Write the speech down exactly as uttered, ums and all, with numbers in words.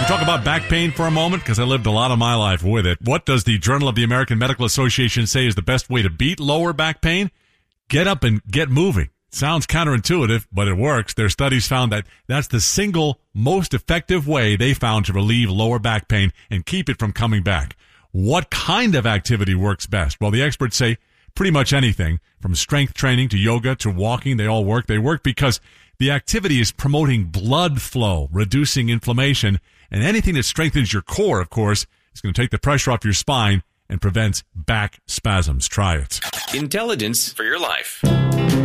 we talk about back pain for a moment? Because I lived a lot of my life with it. What does the Journal of the American Medical Association say is the best way to beat lower back pain? Get up and get moving. Sounds counterintuitive, but it works. Their studies found that that's the single most effective way they found to relieve lower back pain and keep it from coming back. What kind of activity works best? Well, the experts say pretty much anything, from strength training to yoga to walking, they all work. They work because the activity is promoting blood flow, reducing inflammation, and anything that strengthens your core, of course, is going to take the pressure off your spine and prevents back spasms. Try it. Intelligence for your life.